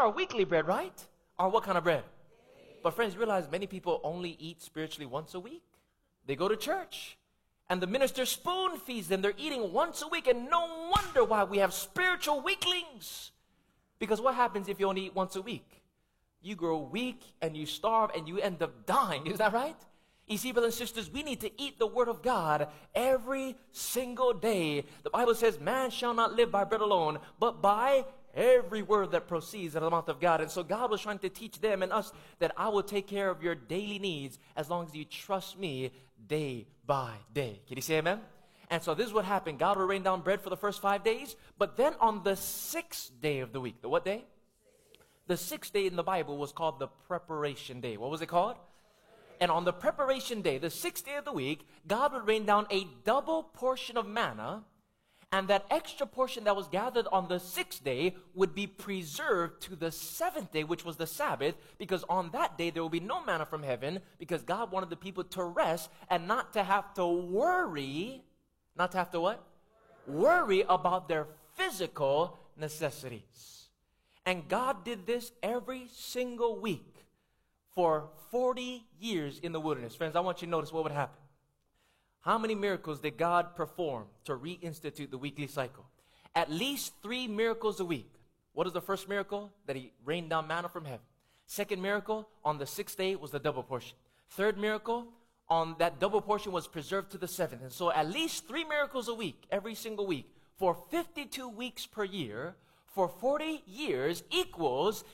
our weekly bread, right? Or what kind of bread? But friends, realize many people only eat spiritually once a week. They go to church, and the minister spoon feeds them. They're eating once a week, and no wonder why we have spiritual weaklings. Because what happens if you only eat once a week? You grow weak, and you starve, and you end up dying. Is that right? You see, brothers and sisters, we need to eat the Word of God every single day. The Bible says, man shall not live by bread alone, but by every word that proceeds out of the mouth of God. And so God was trying to teach them and us that I will take care of your daily needs as long as you trust me day by day. Can you say amen? And so this is what happened. God will rain down bread for the first 5 days, but then on the sixth day of the week, the what day? The sixth day in the Bible was called the preparation day. What was it called? And on the preparation day, the sixth day of the week, God would rain down a double portion of manna, and that extra portion that was gathered on the sixth day would be preserved to the seventh day, which was the Sabbath, because on that day there will be no manna from heaven, because God wanted the people to rest and not to have to worry. Not to have to what? Worry about their physical necessities. And God did this every single week for 40 years in the wilderness. Friends, I want you to notice what would happen. How many miracles did God perform to reinstitute the weekly cycle? At least 3 miracles a week. What is the first miracle? That he rained down manna from heaven. Second miracle, on the sixth day, was the double portion. Third miracle, on that double portion was preserved to the seventh. And so at least 3 miracles a week, every single week, for 52 weeks per year, for 40 years equals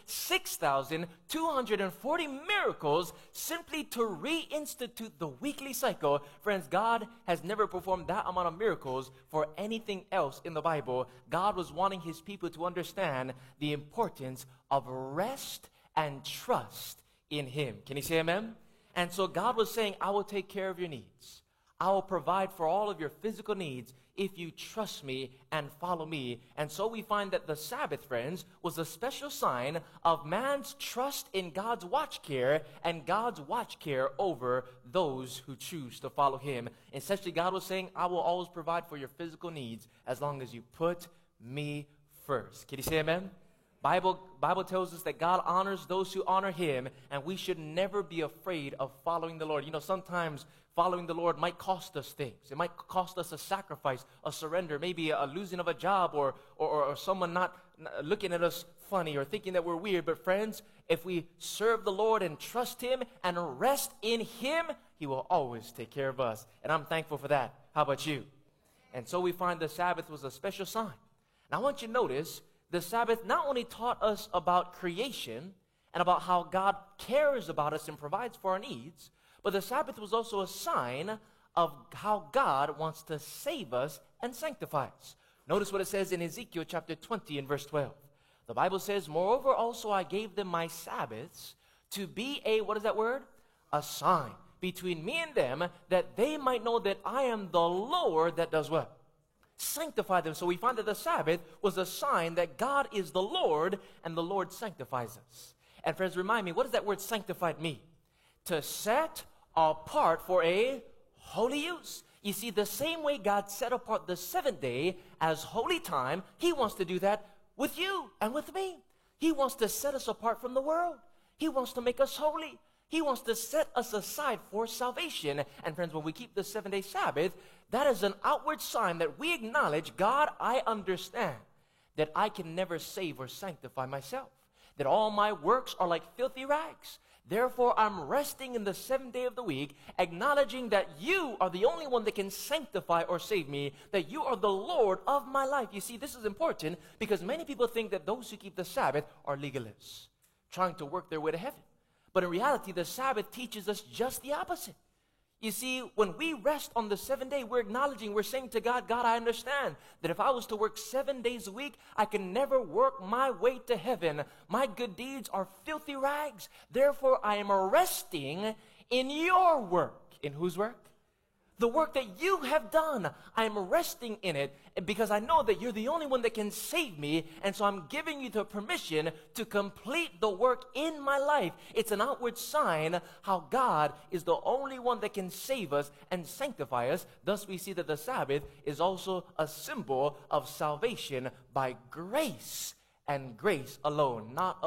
6,240 miracles simply to reinstitute the weekly cycle. Friends, God has never performed that amount of miracles for anything else in the Bible. God was wanting his people to understand the importance of rest and trust in him. Can you say amen? And so God was saying, I will take care of your needs. I will provide for all of your physical needs if you trust me and follow me. And so we find that the Sabbath, friends, was a special sign of man's trust in God's watch care and God's watch care over those who choose to follow him. Essentially, God was saying, I will always provide for your physical needs as long as you put me first. Can you say amen? Bible tells us that God honors those who honor him, and we should never be afraid of following the Lord. You know, sometimes following the Lord might cost us things. It might cost us a sacrifice, a surrender, maybe a losing of a job, or someone not looking at us funny or thinking that we're weird. But friends, if we serve the Lord and trust him and rest in him, he will always take care of us. And I'm thankful for that. How about you? And so we find the Sabbath was a special sign. Now I want you to notice, the Sabbath not only taught us about creation and about how God cares about us and provides for our needs, but the Sabbath was also a sign of how God wants to save us and sanctify us. Notice what it says in Ezekiel chapter 20 and verse 12. The Bible says, moreover also I gave them my Sabbaths to be a, what is that word? A sign between me and them, that they might know that I am the Lord that does what? Sanctify them. So we find that the Sabbath was a sign that God is the Lord and the Lord sanctifies us. And friends, remind me, what does that word sanctified mean? To set apart for a holy use. You see, the same way God set apart the seventh day as holy time, he wants to do that with you and with me. He wants to set us apart from the world. He wants to make us holy. He wants to set us aside for salvation. And friends, when we keep the 7-day Sabbath, that is an outward sign that we acknowledge, God, I understand that I can never save or sanctify myself, that all my works are like filthy rags. Therefore, I'm resting in the 7th day of the week, acknowledging that you are the only one that can sanctify or save me, that you are the Lord of my life. You see, this is important because many people think that those who keep the Sabbath are legalists, trying to work their way to heaven. But in reality, the Sabbath teaches us just the opposite. You see, when we rest on the 7th day, we're acknowledging, we're saying to God, God, I understand that if I was to work 7 days a week, I can never work my way to heaven. My good deeds are filthy rags. Therefore, I am resting in your work. In whose work? The work that you have done. I am resting in it because I know that you're the only one that can save me. And so I'm giving you the permission to complete the work in my life. It's an outward sign how God is the only one that can save us and sanctify us. Thus we see that the Sabbath is also a symbol of salvation by grace and grace alone, not